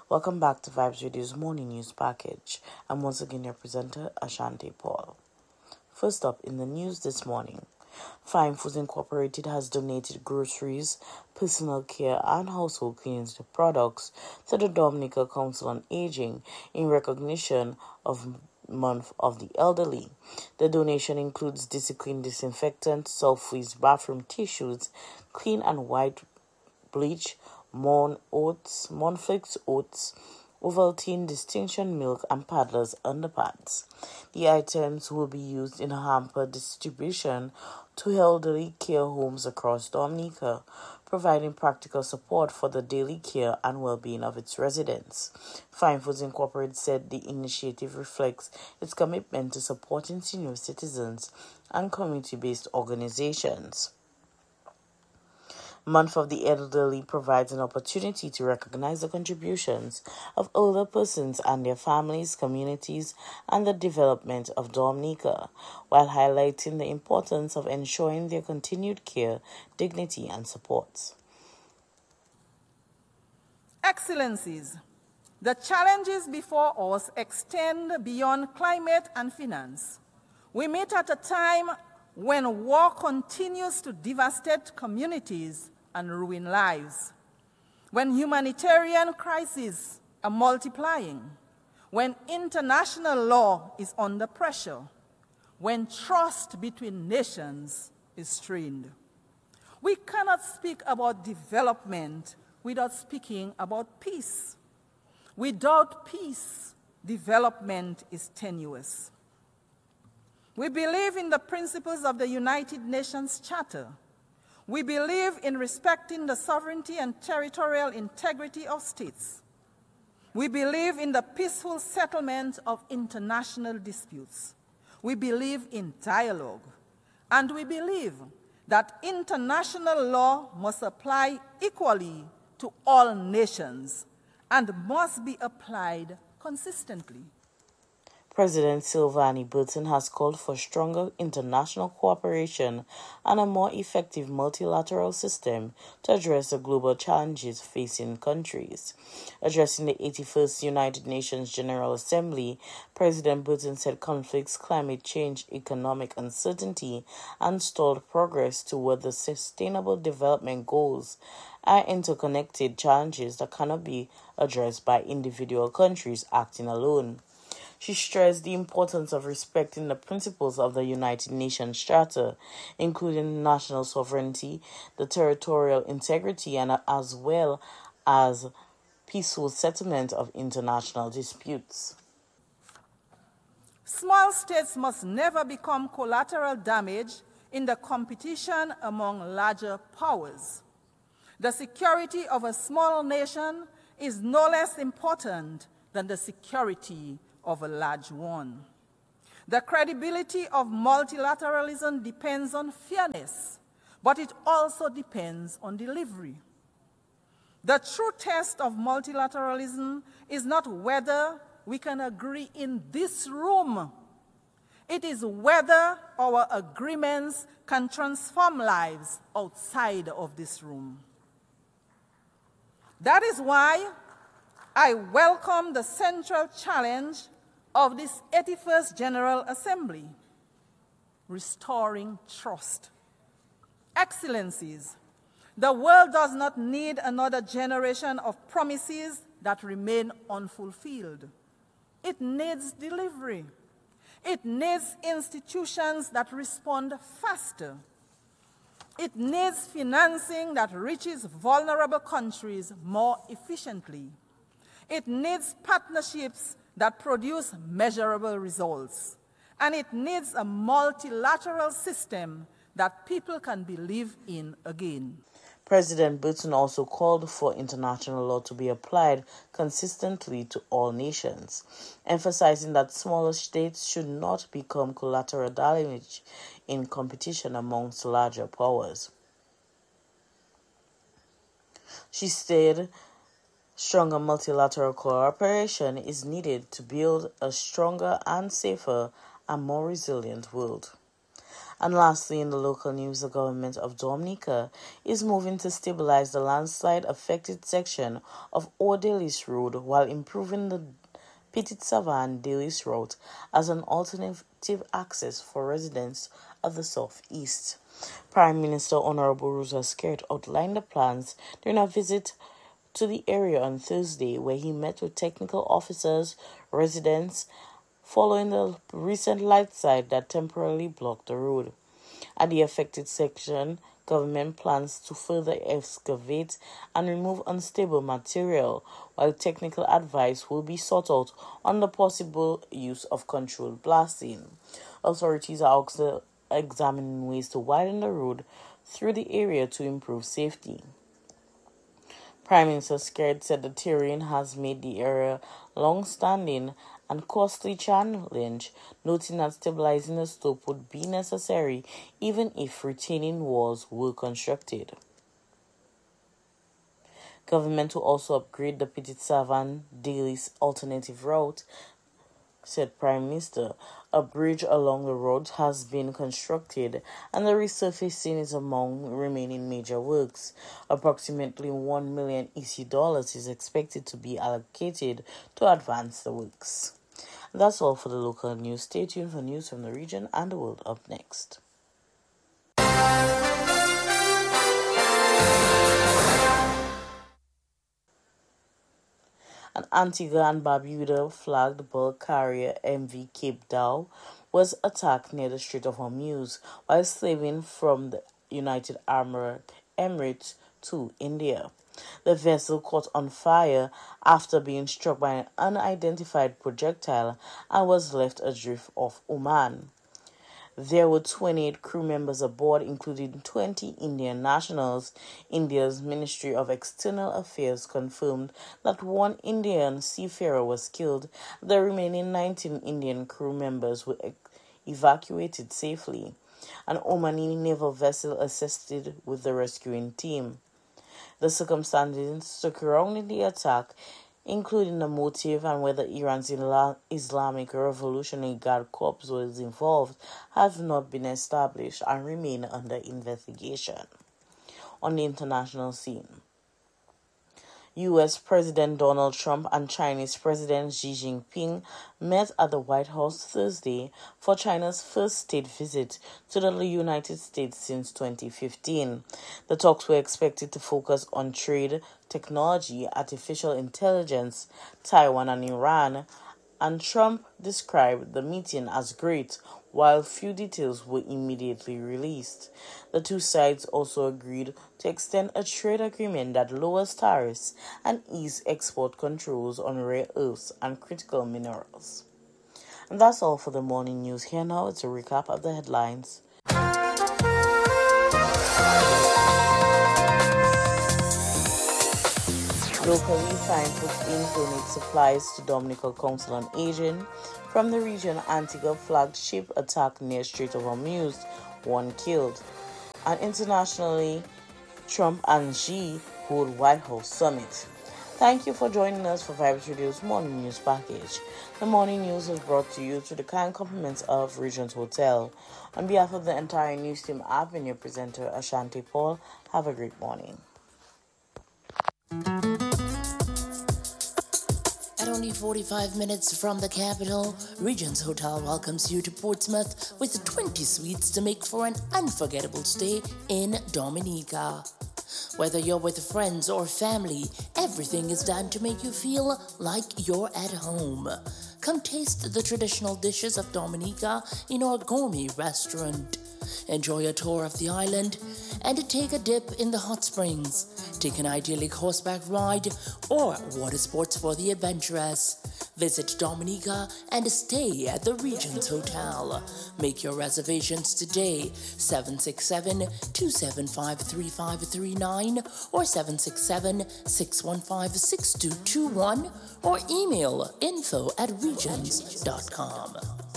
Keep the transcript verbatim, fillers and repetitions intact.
Welcome back to Vibes Radio's morning news package. I'm once again your presenter, Ashanti Paul. First up in the news this morning, Fine Foods Incorporated has donated groceries, personal care, and household cleaning products to the Dominica Council on Aging in recognition of Month of the Elderly. The donation includes Discipline disinfectant, self-freeze bathroom tissues, clean and white bleach, Morn oats, Monflix oats, Ovaltine distinction milk, and Paddler's underpads. The items will be used in a hamper distribution to elderly care homes across Dominica, providing practical support for the daily care and well-being of its residents. Fine Foods Incorporated said the initiative reflects its commitment to supporting senior citizens and community-based organizations. Month of the Elderly provides an opportunity to recognize the contributions of older persons and their families, communities, and the development of Dominica, while highlighting the importance of ensuring their continued care, dignity, and support. Excellencies, the challenges before us extend beyond climate and finance. We meet at a time when war continues to devastate communities and ruin lives, when humanitarian crises are multiplying, when international law is under pressure, when trust between nations is strained. We cannot speak about development without speaking about peace. Without peace, development is tenuous. We believe in the principles of the United Nations Charter. We believe in respecting the sovereignty and territorial integrity of states. We believe in the peaceful settlement of international disputes. We believe in dialogue. And we believe that international law must apply equally to all nations and must be applied consistently. President Sylvanie Burton has called for stronger international cooperation and a more effective multilateral system to address the global challenges facing countries. Addressing the eighty-first United Nations General Assembly, President Burton said conflicts, climate change, economic uncertainty, and stalled progress toward the Sustainable Development Goals are interconnected challenges that cannot be addressed by individual countries acting alone. She stressed the importance of respecting the principles of the United Nations Charter, including national sovereignty, the territorial integrity, and as well as peaceful settlement of international disputes. Small states must never become collateral damage in the competition among larger powers. The security of a small nation is no less important than the security of a large one. The credibility of multilateralism depends on fairness, but it also depends on delivery. The true test of multilateralism is not whether we can agree in this room. It is whether our agreements can transform lives outside of this room. That is why I welcome the central challenge of this eighty-first General Assembly, restoring trust. Excellencies, the world does not need another generation of promises that remain unfulfilled. It needs delivery. It needs institutions that respond faster. It needs financing that reaches vulnerable countries more efficiently. It needs partnerships that produce measurable results. And it needs a multilateral system that people can believe in again. President Burton also called for international law to be applied consistently to all nations, emphasizing that smaller states should not become collateral damage in competition amongst larger powers. She said stronger multilateral cooperation is needed to build a stronger and safer and more resilient world. And lastly, in the local news, the government of Dominica is moving to stabilize the landslide-affected section of Ordelis Road while improving the Petit Savan Dailies Road as an alternative access for residents of the southeast. Prime Minister Honorable Rosa Skirt outlined the plans during a visit to the area on Thursday, where he met with technical officers, residents, following the recent landslide that temporarily blocked the road. At the affected section, government plans to further excavate and remove unstable material, while technical advice will be sought out on the possible use of controlled blasting. Authorities are also examining ways to widen the road through the area to improve safety. Prime Minister Skirt said the terrain has made the area long-standing and costly challenge, noting that stabilizing the slope would be necessary even if retaining walls were constructed. Government will also upgrade the Petit Savan Dailies alternative route, said Prime Minister. A bridge along the road has been constructed and the resurfacing is among remaining major works. Approximately one million E C dollars is expected to be allocated to advance the works. That's all for the local news. Stay tuned for news from the region and the world up next. An Antigua and Barbuda flagged bulk carrier M V Cape Dow was attacked near the Strait of Hormuz while sailing from the United Arab Emirates to India. The vessel caught on fire after being struck by an unidentified projectile and was left adrift off Oman. There were twenty-eight crew members aboard, including twenty Indian nationals. India's Ministry of External Affairs confirmed that one Indian seafarer was killed. The remaining nineteen Indian crew members were evacuated safely. An Omani naval vessel assisted with the rescuing team. The circumstances surrounding the attack, including the motive and whether Iran's Islamic Revolutionary Guard Corps was involved, have not been established and remain under investigation. On the international scene, U S President Donald Trump and Chinese President Xi Jinping met at the White House Thursday for China's first state visit to the United States since twenty fifteen. The talks were expected to focus on trade, technology, artificial intelligence, Taiwan and Iran, and Trump described the meeting as great, while few details were immediately released. The two sides also agreed to extend a trade agreement that lowers tariffs and ease export controls on rare earths and critical minerals. And that's all for the morning news. Here now it's a recap of the headlines. Locally, scientists being donate supplies to Dominical Council on Aging. From the region, Antigua flagged ship attack near Strait of Hormuz, one killed. And internationally, Trump and Xi hold White House summit. Thank you for joining us for Vibes Radio's morning news package. The morning news is brought to you through the kind compliments of Regent Hotel. On behalf of the entire news team, I've been your presenter, Ashanti Paul. Have a great morning. At only forty-five minutes from the capital, Regent's Hotel welcomes you to Portsmouth with twenty suites to make for an unforgettable stay in Dominica. Whether you're with friends or family, everything is done to make you feel like you're at home. Come taste the traditional dishes of Dominica in our gourmet restaurant. Enjoy a tour of the island and take a dip in the hot springs. Take an idyllic horseback ride or water sports for the adventurous. Visit Dominica and stay at the Regent's Hotel. Make your reservations today, seven six seven, two seven five, three five three nine or seven six seven, six one five, six two two one or email info at regents dot com.